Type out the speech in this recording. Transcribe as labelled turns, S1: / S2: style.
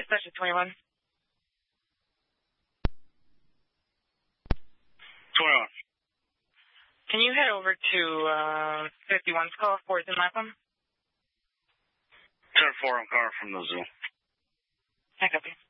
S1: Dispatch 21.
S2: 21.
S1: Can you head over to 51's call, 4th and Lapham?
S2: 10-4, I'm calling from the zoo.
S1: I copy.